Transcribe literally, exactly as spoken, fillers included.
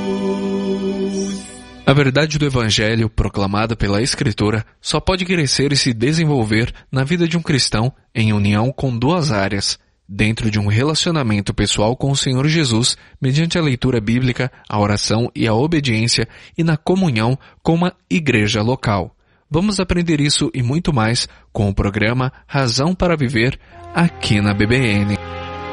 A verdade do Evangelho, proclamada pela Escritura, só pode crescer e se desenvolver na vida de um cristão em união com duas áreas: dentro de um relacionamento pessoal com o Senhor Jesus, mediante a leitura bíblica, a oração e a obediência, e na comunhão com uma igreja local. Vamos aprender isso e muito mais com o programa Razão para Viver, aqui na B B N.